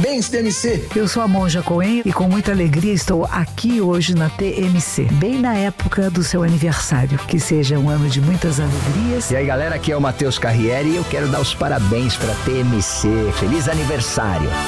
parabéns, TMC! Eu sou a Monja Coen e com muita alegria estou aqui hoje na TMC, bem na época do seu aniversário. Que seja um ano de muitas alegrias. E aí, galera, aqui é o Matheus Carriere e eu quero dar os parabéns para TMC. Feliz aniversário!